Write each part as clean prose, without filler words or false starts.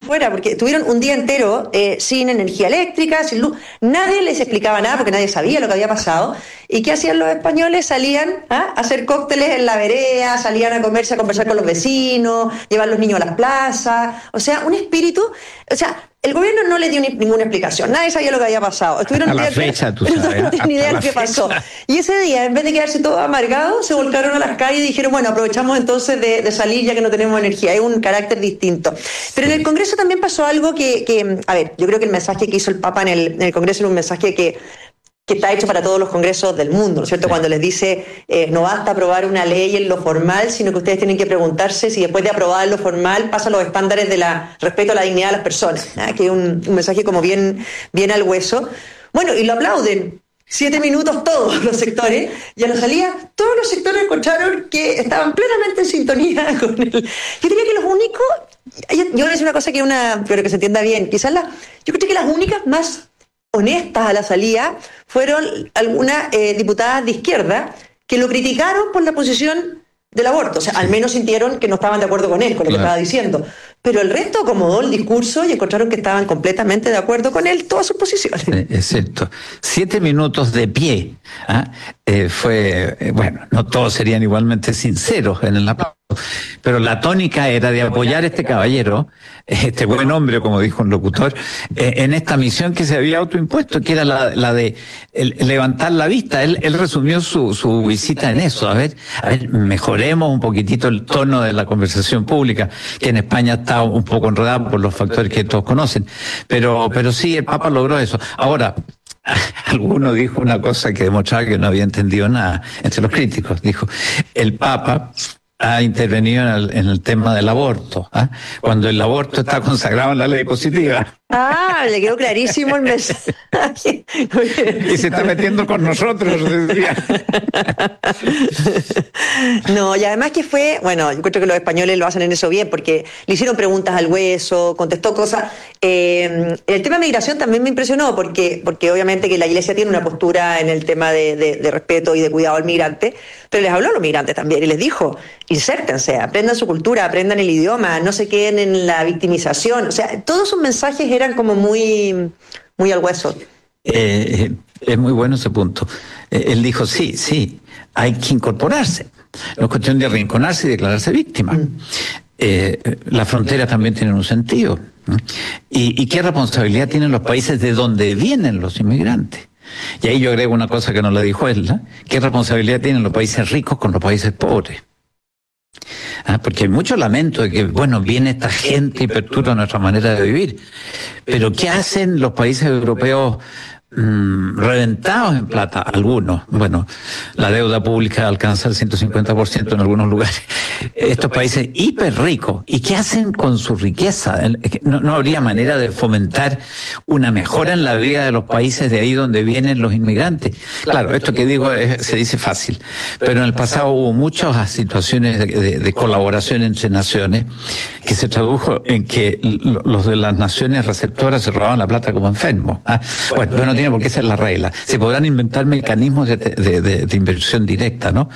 fuera, porque estuvieron un día entero sin energía eléctrica, sin luz. Nadie les explicaba nada porque nadie sabía lo que había pasado. ¿Y qué hacían los españoles? Salían a hacer cócteles en la vereda, salían a comerse, a conversar con los vecinos, llevar a los niños a las plazas. O sea, un espíritu... O sea, el gobierno no le dio ninguna explicación. Nadie sabía lo que había pasado. Estuvieron a la fecha, tú sabes. No tenían ni idea de lo que pasó. Y ese día, en vez de quedarse todos amargados, se volcaron a las calles y dijeron, bueno, aprovechamos entonces de salir ya que no tenemos energía. Hay un carácter distinto. Pero en el Congreso también pasó algo que a ver, yo creo que el mensaje que hizo el Papa en el Congreso era un mensaje que está hecho para todos los congresos del mundo, ¿no es cierto? Sí. Cuando les dice, no basta aprobar una ley en lo formal, sino que ustedes tienen que preguntarse si después de aprobar lo formal pasa los estándares de respeto a la dignidad de las personas, ¿eh? Que es un mensaje como bien al hueso. Bueno, y lo aplauden. 7 minutos todos los sectores, y a la salida todos los sectores encontraron que estaban plenamente en sintonía con él. Yo diría que los únicos, yo voy a decir una cosa pero que se entienda bien, quizás yo creo que las únicas más honestas a la salida fueron algunas diputadas de izquierda que lo criticaron por la posición del aborto, o sea, al menos sintieron que no estaban de acuerdo con él, con lo que estaba diciendo, pero el resto acomodó el discurso y encontraron que estaban completamente de acuerdo con él, todas sus posiciones. Exacto. 7 minutos de pie, bueno, no todos serían igualmente sinceros en el aplauso, pero la tónica era de apoyar a este caballero, este buen hombre, como dijo un locutor, en esta misión que se había autoimpuesto, que era la de levantar la vista. Él resumió su visita en eso. A ver, mejoremos un poquitito el tono de la conversación pública, que en España está un poco enredado por los factores que todos conocen. Pero sí, el Papa logró eso. Ahora, alguno dijo una cosa que demostraba que no había entendido nada entre los críticos. Dijo, el Papa ha intervenido en el tema del aborto, cuando el aborto está consagrado en la ley positiva. Le quedó clarísimo el mensaje. Y se está metiendo con nosotros, decía. No, y además que bueno, yo creo que los españoles lo hacen en eso bien, porque le hicieron preguntas al hueso, contestó cosas. El tema de migración también me impresionó, porque obviamente que la Iglesia tiene una postura en el tema de respeto y de cuidado al migrante, pero les habló a los migrantes también y les dijo, insértense, aprendan su cultura, aprendan el idioma, no se queden en la victimización. O sea, todos sus mensajes eran como muy al hueso. Es muy bueno ese punto. Él dijo, sí, hay que incorporarse. No es cuestión de arrinconarse y declararse víctima. Las fronteras también tienen un sentido. ¿Y qué responsabilidad tienen los países de donde vienen los inmigrantes? Y ahí yo agrego una cosa que no le dijo él, ¿no? ¿Qué responsabilidad tienen los países ricos con los países pobres? Porque hay mucho lamento de que, viene esta gente y perturba nuestra manera de vivir. Pero ¿qué hacen los países europeos reventados en plata? Algunos. Bueno, la deuda pública alcanza el 150% en algunos lugares. Estos países hiper ricos. ¿Y qué hacen con su riqueza? No habría manera de fomentar una mejora en la vida de los países de ahí donde vienen los inmigrantes. Claro, esto que digo se dice fácil, pero en el pasado hubo muchas situaciones de colaboración entre naciones que se tradujo en que los de las naciones receptoras se robaban la plata como enfermos. Bueno, no tiene por qué ser la regla. Se podrán inventar mecanismos de inversión directa, ¿no?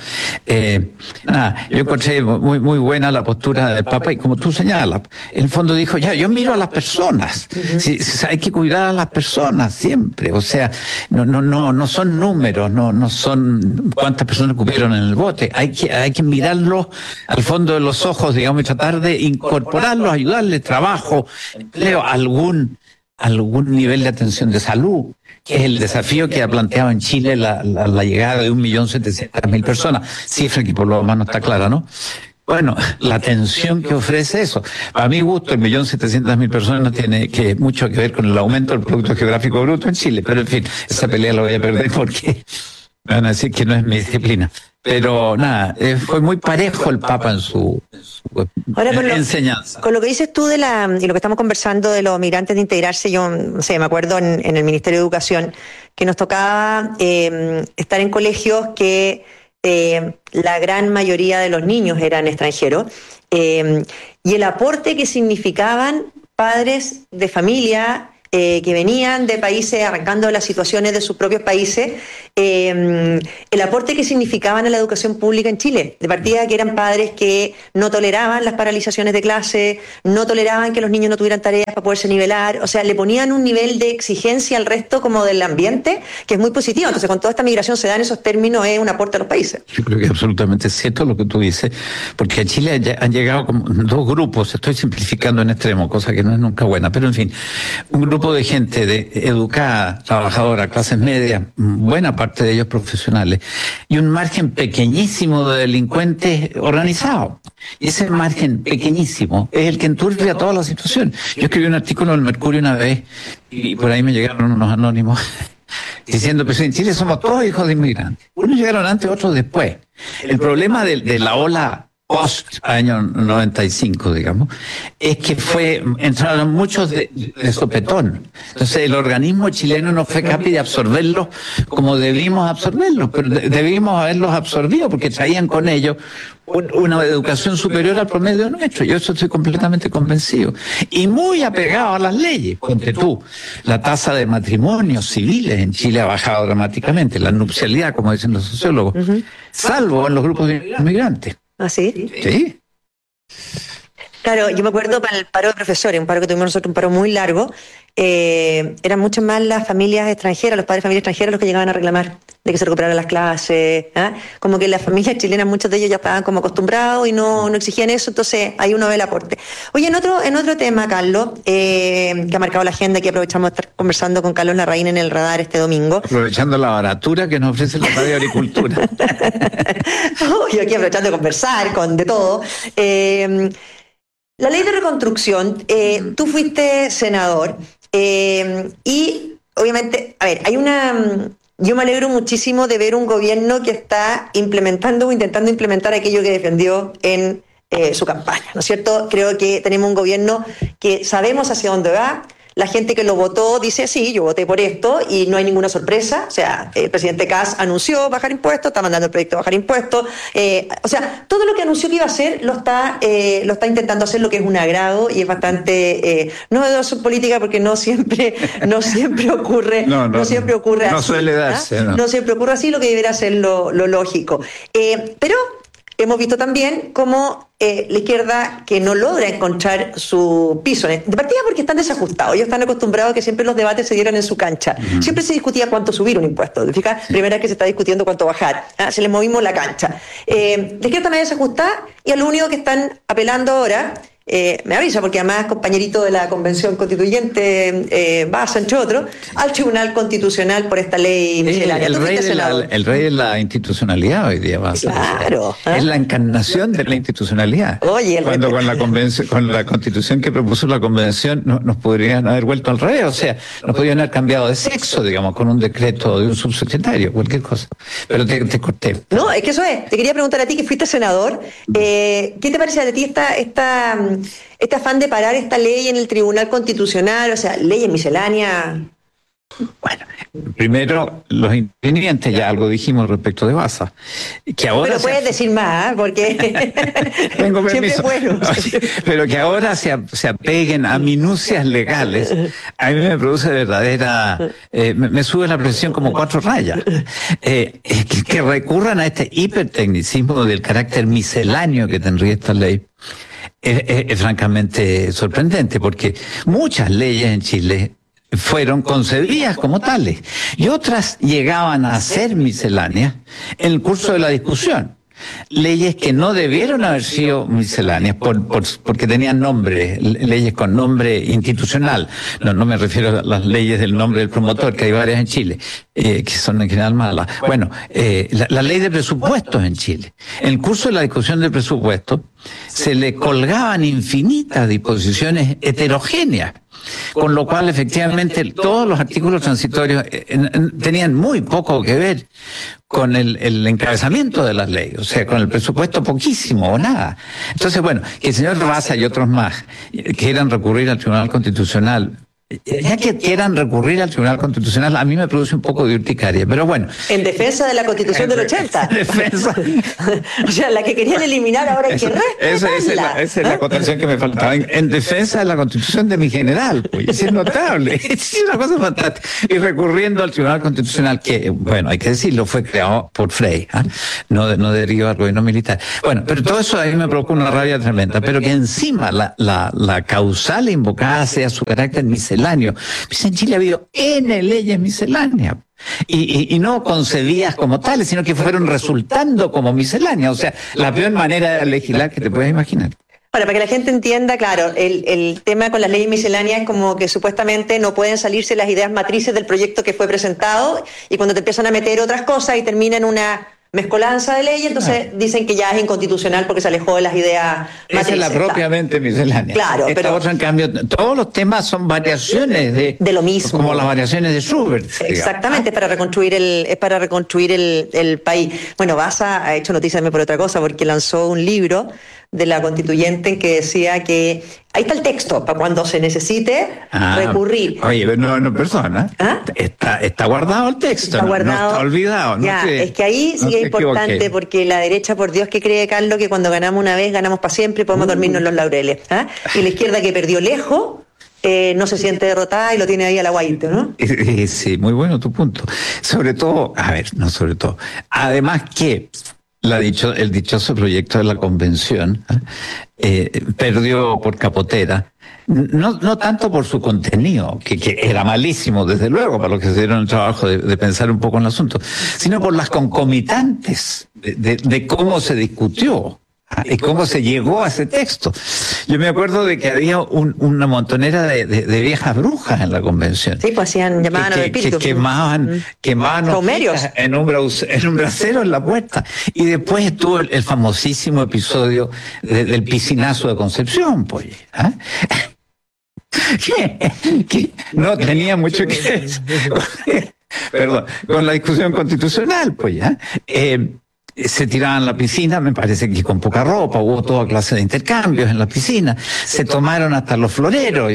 Yo encontré muy buena la postura del Papa, y como tú señalas, en el fondo dijo, yo miro a las personas. Sí, hay que cuidar a las personas siempre. O sea, no son números, no son cuántas personas cupieron en el bote. Hay que mirarlos al fondo de los ojos, digamos, y tratar de incorporarlos, ayudarles, trabajo, empleo, algún nivel de atención de salud, que es el desafío que ha planteado en Chile la llegada de 1.700.000 personas, cifra que por lo menos no está clara, ¿no? Bueno, la atención que ofrece eso. A mi gusto, 1.700.000 personas no tiene mucho que ver con el aumento del Producto Geográfico Bruto en Chile, pero en fin, esa pelea la voy a perder porque me van a decir que no es mi disciplina. Pero nada, fue muy parejo el Papa en su enseñanza. Con lo que dices tú y lo que estamos conversando de los migrantes de integrarse, yo no sé, me acuerdo en el Ministerio de Educación que nos tocaba estar en colegios que la gran mayoría de los niños eran extranjeros, y el aporte que significaban padres de familia que venían de países arrancando las situaciones de sus propios países, el aporte que significaban a la educación pública en Chile. De partida que eran padres que no toleraban las paralizaciones de clase, no toleraban que los niños no tuvieran tareas para poderse nivelar, o sea, le ponían un nivel de exigencia al resto como del ambiente que es muy positivo. Entonces, con toda esta migración se da en esos términos, es un aporte a los países. Yo creo que es absolutamente cierto lo que tú dices, porque a Chile han llegado como dos grupos, estoy simplificando en extremo, cosa que no es nunca buena, pero en fin, un grupo de gente educada, trabajadora, clases medias, buena parte de ellos profesionales, y un margen pequeñísimo de delincuentes organizados. Y ese margen pequeñísimo es el que enturbia toda la situación. Yo escribí un artículo en el Mercurio una vez, y por ahí me llegaron unos anónimos diciendo, pues en Chile somos todos hijos de inmigrantes. Unos llegaron antes, otros después. El problema de la ola post año 95, digamos, es que entraron muchos de sopetón. Entonces el organismo chileno no fue capaz de absorberlos como debimos absorberlos, pero debimos haberlos absorbido porque traían con ellos una educación superior al promedio nuestro. Yo eso estoy completamente convencido. Y muy apegado a las leyes. Ponte tú, la tasa de matrimonios civiles en Chile ha bajado dramáticamente, la nupcialidad, como dicen los sociólogos, salvo en los grupos de inmigrantes. ¿Ah, sí? Sí. Claro, yo me acuerdo para el paro de profesores, un paro que tuvimos nosotros, un paro muy largo, eran mucho más las familias extranjeras, los padres de familias extranjeras los que llegaban a reclamar de que se recuperaran las clases, ¿eh? Como que las familias chilenas, muchos de ellos ya estaban como acostumbrados y no exigían eso, entonces ahí uno ve el aporte. Oye, en otro tema, Carlos, que ha marcado la agenda, que aprovechamos de estar conversando con Carlos Larraín en el radar este domingo. Aprovechando la baratura que nos ofrece la Radio Agricultura. Yo aquí aprovechando de conversar con de todo. La ley de reconstrucción, tú fuiste senador y obviamente, a ver, yo me alegro muchísimo de ver un gobierno que está implementando o intentando implementar aquello que defendió en su campaña, ¿no es cierto? Creo que tenemos un gobierno que sabemos hacia dónde va. La gente que lo votó dice, sí, yo voté por esto y no hay ninguna sorpresa. O sea, el presidente Kast anunció bajar impuestos, está mandando el proyecto de bajar impuestos. O sea, todo lo que anunció que iba a hacer lo está intentando hacer, lo que es un agrado y es bastante novedoso en política porque no siempre ocurre. No siempre ocurre así. No suele darse. No siempre ocurre así, lo que debería ser lo lógico. Pero hemos visto también cómo la izquierda que no logra encontrar su piso, de partida porque están desajustados, ellos están acostumbrados a que siempre los debates se dieran en su cancha. Siempre se discutía cuánto subir un impuesto, fíjate, sí. Primera vez que se está discutiendo cuánto bajar, se les movimos la cancha. La izquierda está medio desajustada y a lo único que están apelando ahora, me avisa porque además compañerito de la Convención Constituyente va a Sancho Otro al Tribunal Constitucional por esta ley miscelánea. El rey de la institucionalidad hoy día va a ser. Claro. Es la encarnación de la institucionalidad. Oye, cuando con la Constitución que propuso la Convención nos podrían haber vuelto al revés, o sea, nos podrían haber cambiado de sexo, digamos, con un decreto de un subsecretario, cualquier cosa. Pero te corté. No, es que eso es. Te quería preguntar a ti que fuiste senador, ¿qué te parece a ti este afán de parar esta ley en el Tribunal Constitucional, o sea, leyes misceláneas? Bueno, primero, los intervinientes, ya algo dijimos respecto de Baza. Que ahora pero puedes decir más, porque tengo permiso. Bueno. Pero que ahora se apeguen a minucias legales, a mí me produce verdadera... me sube la presión como 4 rayas. Que recurran a este hipertecnicismo del carácter misceláneo que tendría esta ley. Es francamente sorprendente porque muchas leyes en Chile fueron concebidas como tales y otras llegaban a ser misceláneas en el curso de la discusión. Leyes que no debieron haber sido misceláneas porque tenían nombre, leyes con nombre institucional. No me refiero a las leyes del nombre del promotor, que hay varias en Chile, que son en general malas. Bueno, la ley de presupuestos en Chile. En el curso de la discusión de presupuestos se le colgaban infinitas disposiciones heterogéneas, con lo cual efectivamente todos los artículos transitorios tenían muy poco que ver con el encabezamiento de las leyes, o sea, con el presupuesto poquísimo o nada. Entonces, bueno, que el señor Baza y otros más quieran recurrir al Tribunal Constitucional ya que quieran recurrir al Tribunal Constitucional, a mí me produce un poco de urticaria, pero bueno. En defensa de la Constitución del 80. En defensa. O sea, la que querían eliminar ahora hay que respetarla. Esa es la acotación que me faltaba. En defensa de la Constitución de mi general, pues, es notable. Es una cosa fantástica. Y recurriendo al Tribunal Constitucional, que, bueno, hay que decirlo, fue creado por Frey, ¿eh? No deriva al gobierno militar. Bueno, pero todo eso a mí me provocó una rabia tremenda, pero que encima la causal invocada sea su carácter misceláneo. Pues en Chile ha habido N leyes misceláneas. Y no concebidas como tales, sino que fueron resultando como misceláneas. O sea, la peor manera de legislar que te puedes imaginar. Ahora, para que la gente entienda, claro, el tema con las leyes misceláneas es como que supuestamente no pueden salirse las ideas matrices del proyecto que fue presentado, y cuando te empiezan a meter otras cosas y termina en una mezcolanza de leyes, entonces dicen que ya es inconstitucional porque se alejó de las ideas matrices. Esa es la propiamente miscelánea. Claro, pero otra, en cambio, todos los temas son variaciones de lo mismo. Como las variaciones de Schubert. Exactamente, es para reconstruir el país. Bueno, Baza ha hecho noticia también por otra cosa, porque lanzó un libro de la constituyente en que decía que ahí está el texto para cuando se necesite recurrir. Oye, no persona. Está guardado el texto. Está guardado. No está olvidado. Ya, es que ahí sí es importante, porque la derecha, por Dios que cree, Carlos, que cuando ganamos una vez, ganamos para siempre y podemos dormirnos en los laureles. Y la izquierda, que perdió lejos, no se siente derrotada y lo tiene ahí a la guaita, ¿no? Sí, muy bueno tu punto. Sobre todo, además que el dichoso proyecto de la convención perdió por capotera, no tanto por su contenido, que era malísimo, desde luego, para los que se dieron el trabajo de pensar un poco en el asunto, sino por las concomitantes de cómo se discutió y cómo se llegó a ese texto. Yo me acuerdo de que había una montonera de viejas brujas en la convención. Sí, pues llamaban a los espíritus. Que quemaban hojitas en un brasero en la puerta. Y después estuvo el famosísimo episodio del piscinazo de Concepción, pues. Que no tenía mucho que ver con la discusión constitucional, pues, ¿ya? Se tiraban a la piscina, me parece que con poca ropa, hubo toda clase de intercambios en la piscina, se tomaron hasta los floreros,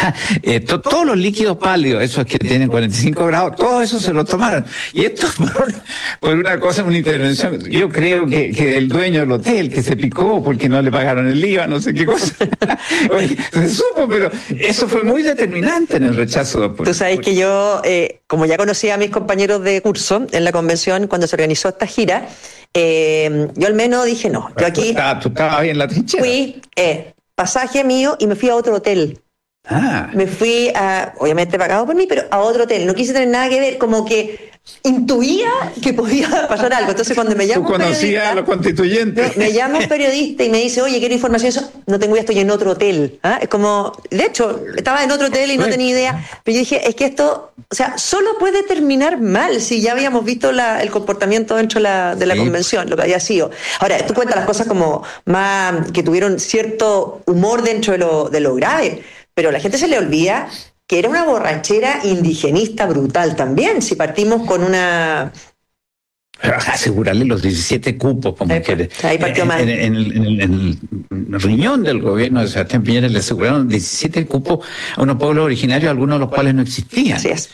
todos los líquidos pálidos, esos que tienen 45 grados, todo eso se lo tomaron. Y esto por una cosa, una intervención, yo creo que el dueño del hotel, que se picó porque no le pagaron el IVA, no sé qué cosa. Oye, se supo, pero eso fue muy determinante en el rechazo. Tú sabes que yo, como ya conocía a mis compañeros de curso en la convención, cuando se organizó esta gira, yo al menos dije no, yo aquí tú estabas ahí en la trinchera. Fui pasaje mío y me fui a otro hotel. Me fui obviamente pagado por mí, pero a otro hotel. No quise tener nada que ver, como que intuía que podía pasar algo. Entonces cuando me llama un periodista, a los constituyentes. Me llama un periodista y me dice, oye, quiero información. Eso no tengo idea, estoy en otro hotel. Es como, de hecho, estaba en otro hotel y no tenía idea. Pero yo dije, es que esto, o sea, solo puede terminar mal si ya habíamos visto el comportamiento dentro de la convención, lo que había sido. Ahora, tú cuentas las cosas como más que tuvieron cierto humor dentro de lo grave, pero a la gente se le olvida que era una borrachera indigenista brutal también, si partimos con una... Asegurarle los 17 cupos, como que ahí partió mal. En el riñón del gobierno de Sebastián Piñera le aseguraron 17 cupos a unos pueblos originarios, algunos de los cuales no existían. Así es.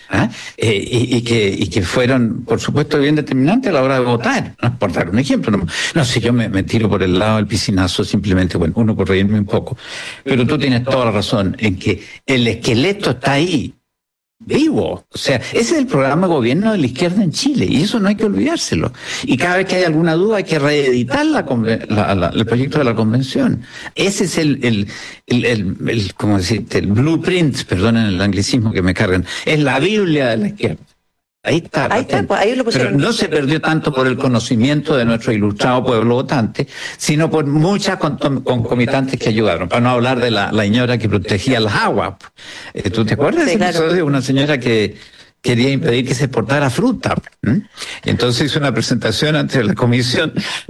Y que fueron, por supuesto, bien determinantes a la hora de votar, ¿no? Por dar un ejemplo. No sé, yo me tiro por el lado del piscinazo, simplemente, bueno, uno por reírme un poco. Pero tú tienes toda la razón en que el esqueleto está ahí, vivo. O sea, ese es el programa de gobierno de la izquierda en Chile, y eso no hay que olvidárselo. Y cada vez que hay alguna duda hay que reeditar el proyecto de la convención. Ese es el ¿cómo decirte? El blueprint, perdonen el anglicismo que me cargan, es la Biblia de la izquierda. Ahí está, pues, ahí lo pusieron. Pero no se perdió tanto por el conocimiento de nuestro ilustrado pueblo votante, sino por muchas concomitantes que ayudaron. Para no hablar de la señora que protegía las aguas. ¿Tú te acuerdas de ese episodio de una señora que quería impedir que se exportara fruta? Entonces hizo una presentación ante la Comisión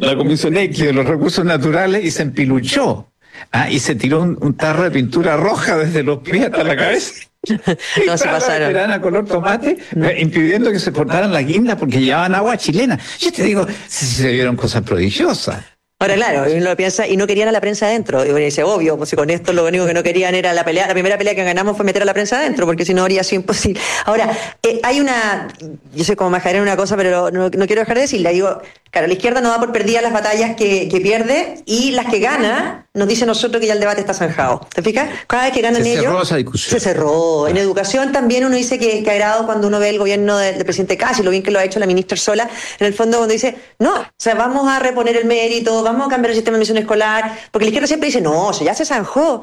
X de los Recursos Naturales y se empiluchó. Y se tiró un tarro de pintura roja desde los pies hasta la cabeza. No se pasaron. A color tomate, impidiendo que se portaran las guindas porque llevaban agua chilena. Yo te digo, se vieron cosas prodigiosas. Ahora, claro, uno lo piensa, y no querían a la prensa adentro. Y uno dice, obvio, pues si con esto lo único que no querían era la pelea. La primera pelea que ganamos fue meter a la prensa adentro, porque si no habría sido imposible. Ahora, hay yo soy como majadera en una cosa, pero no quiero dejar de decirle. Digo, claro, la izquierda no da por perdidas las batallas que pierde, y las que gana nos dice nosotros que ya el debate está zanjado. ¿Te fijas? Cada vez que ganan ellos... Se cerró esa discusión. Se cerró. En educación también uno dice que agrado cuando uno ve el gobierno del presidente Kast, y lo bien que lo ha hecho la ministra Sola, en el fondo cuando dice, no, o sea, vamos a reponer el mérito, vamos a cambiar el sistema de admisión escolar, porque la izquierda siempre dice, no, eso ya se zanjó.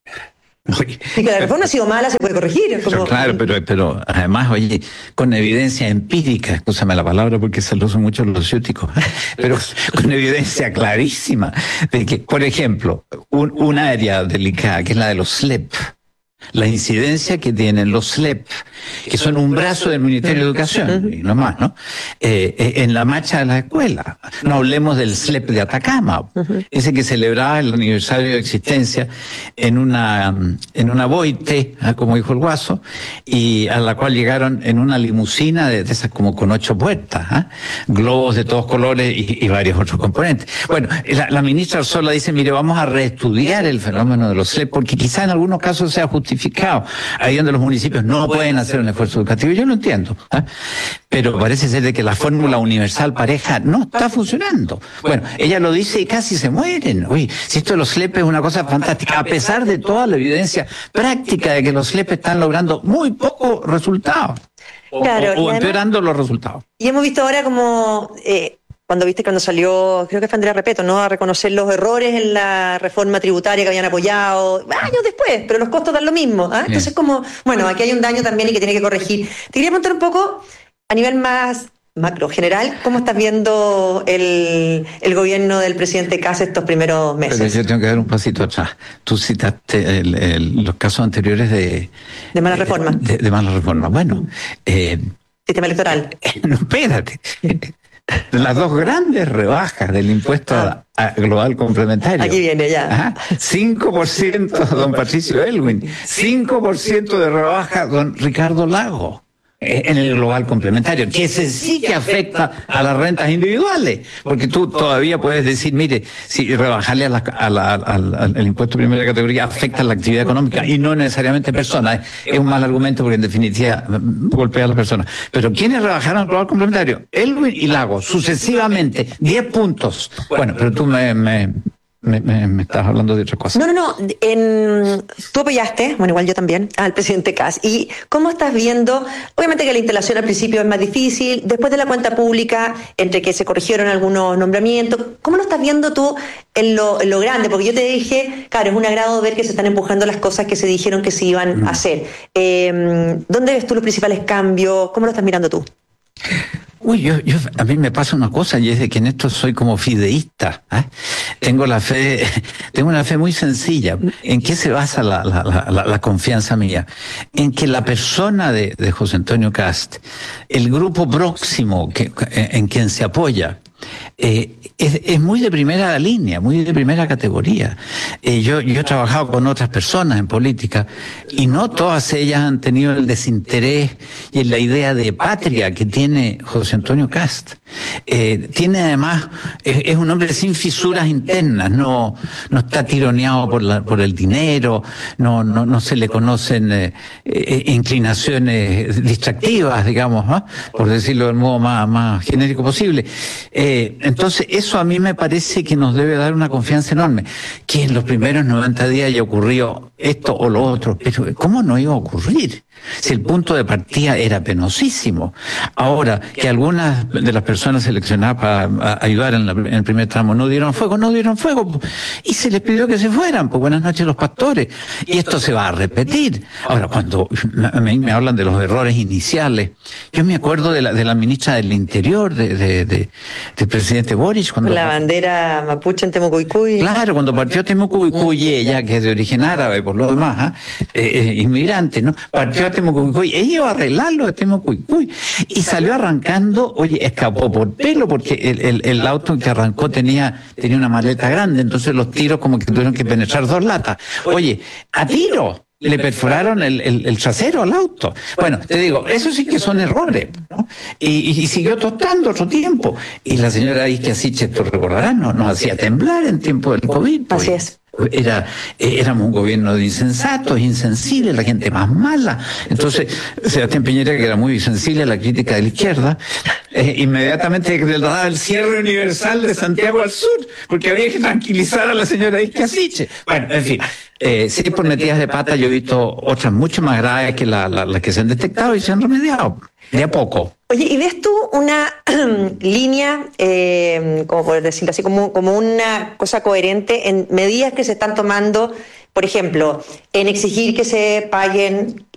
Y que la reforma ha sido mala, se puede corregir. Como... Claro, pero además, oye, con evidencia empírica, escúchame la palabra porque se lo usan mucho los ciúticos, pero con evidencia clarísima de que, por ejemplo, un área delicada, que es la de los SLEP, la incidencia que tienen los SLEP, que son un brazo del Ministerio de Educación, y no más, ¿no? En la marcha de la escuela. No hablemos del SLEP de Atacama, ese que celebraba el aniversario de existencia en una boite, como dijo el Guaso, y a la cual llegaron en una limusina de esas como con 8 puertas, globos de todos colores y varios otros componentes. Bueno, la ministra Sola dice, mire, vamos a reestudiar el fenómeno de los SLEP, porque quizá en algunos casos sea justificado, ahí donde los municipios no pueden hacer un esfuerzo educativo. Yo lo entiendo, pero parece ser de que la fórmula universal pareja no está funcionando. Bueno, ella lo dice y casi se mueren. Uy, si esto de los SLEP es una cosa fantástica, a pesar de toda la evidencia práctica de que los SLEP están logrando muy pocos resultados, claro, o empeorando los resultados. Y hemos visto ahora como... cuando salió, creo que fue Andrea Repeto, ¿no?, a reconocer los errores en la reforma tributaria que habían apoyado años después, pero los costos dan lo mismo. Entonces, como, bueno, aquí hay un daño también y que tiene que corregir. Te quería preguntar un poco, a nivel más macro, general, ¿cómo estás viendo el gobierno del presidente Kast estos primeros meses? Pero yo tengo que dar un pasito atrás. Tú citaste los casos anteriores de mala reforma. De mala reforma. Bueno, sistema electoral. No, espérate. Las dos grandes rebajas del impuesto global complementario. Aquí viene ya. 5% don Patricio Elwin, 5% de rebaja don Ricardo Lago en el global complementario, que ese sí que afecta a las rentas individuales, porque tú todavía puedes decir, mire, si rebajarle al impuesto de primera categoría afecta a la actividad económica y no necesariamente personas, es un mal argumento porque en definitiva golpea a las personas. Pero ¿quiénes rebajaron el global complementario? Elwin y Lago, sucesivamente, 10 puntos. Bueno, pero tú me estás hablando de otra cosa. No. Tú apoyaste, bueno, igual yo también, al presidente Kast. ¿Y cómo estás viendo? Obviamente que la instalación al principio es más difícil, después de la cuenta pública, entre que se corrigieron algunos nombramientos, ¿cómo lo estás viendo tú en lo grande? Porque yo te dije, claro, es un agrado ver que se están empujando las cosas que se dijeron que se iban a hacer. ¿Dónde ves tú los principales cambios? ¿Cómo lo estás mirando tú? Uy, a mí me pasa una cosa, y es de que en esto soy como fideísta. Tengo una fe muy sencilla. ¿En qué se basa la confianza mía? En que la persona de José Antonio Kast, el grupo próximo en quien se apoya, es muy de primera línea, muy de primera categoría. Yo he trabajado con otras personas en política y no todas ellas han tenido el desinterés y la idea de patria que tiene José Antonio Kast. Tiene además, es un hombre sin fisuras internas, no está tironeado por el dinero, no se le conocen inclinaciones distractivas, digamos, por decirlo del modo más genérico posible. Entonces, eso a mí me parece que nos debe dar una confianza enorme. Que en los primeros 90 días haya ocurrido esto o lo otro. Pero, ¿cómo no iba a ocurrir? Si el punto de partida era penosísimo. Ahora, que algunas de las personas seleccionadas para ayudar en el primer tramo no dieron fuego. Y se les pidió que se fueran. Pues buenas noches los pastores. Y esto se va a repetir. Ahora, cuando a mí me hablan de los errores iniciales, yo me acuerdo de la ministra del Interior, del presidente Boric. Cuando la bandera mapuche en Temucuicui. Claro, cuando partió Temucuicui, ella que es de origen árabe, por lo demás, inmigrante, ¿no? Partió a Temucuicui, ella iba a arreglarlo de Temucuicui y salió arrancando, escapó por pelo porque el auto que arrancó tenía una maleta grande, entonces los tiros como que tuvieron que penetrar 2 latas. A tiro. le perforaron el trasero al auto. Bueno, te digo, eso sí que son errores, ¿no? Y siguió tostando otro tiempo. Y la señora Isquia Siches, tú recordarás, nos hacía temblar en tiempo del COVID. Pues. Así es. Éramos un gobierno de insensatos, insensibles, la gente más mala. Entonces, Sebastián Piñera, que era muy sensible a la crítica de la izquierda, inmediatamente declaraba el cierre universal de Santiago al sur, porque había que tranquilizar a la señora Isquia Siches. Bueno, en fin, sí, por metidas de pata yo he visto otras mucho más graves que las que se han detectado y se han remediado, de a poco. Oye, ¿y ves tú una línea, como por decirlo así, como una cosa coherente en medidas que se están tomando, por ejemplo, en exigir que se paguen